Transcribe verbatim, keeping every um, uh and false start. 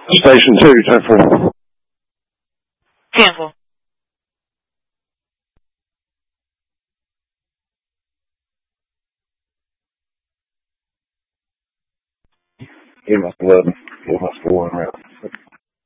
Station two, ten four. ten four. E M S eleven. E M S four en route.